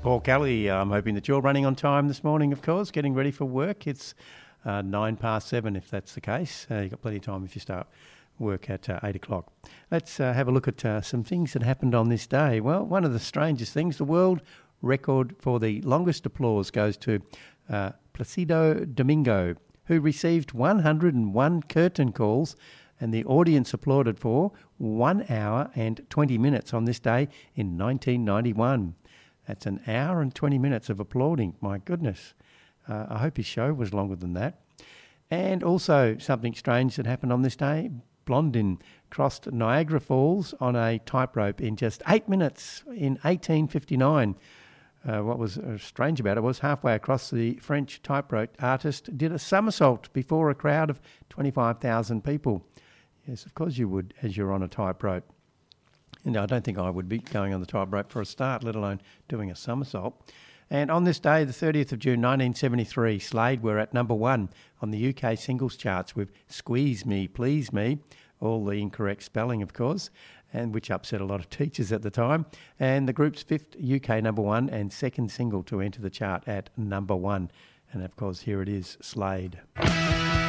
Paul Kelly, I'm hoping that you're running on time this morning, of course, getting ready for work. It's 7:09 if that's the case. You've got plenty of time if you start work at 8 o'clock. Let's have a look at some things that happened on this day. Well, one of the strangest things, the world record for the longest applause goes to Placido Domingo, who received 101 curtain calls, and the audience applauded for 1 hour and 20 minutes on this day in 1991. That's an hour and 20 minutes of applauding. My goodness. I hope his show was longer than that. And also something strange that happened on this day. Blondin crossed Niagara Falls on a tightrope in just 8 minutes in 1859. What was strange about it was halfway across, the French tightrope artist did a somersault before a crowd of 25,000 people. Yes, of course you would, as you're on a tightrope. And I don't think I would be going on the tightrope for a start, let alone doing a somersault. And on this day, the 30th of June 1973, Slade were at number 1 on the UK singles charts with Squeeze Me, Please Me, all the incorrect spelling, of course, and which upset a lot of teachers at the time. And the group's 5th UK number 1 and second single to enter the chart at number 1. And of course, here it is, Slade.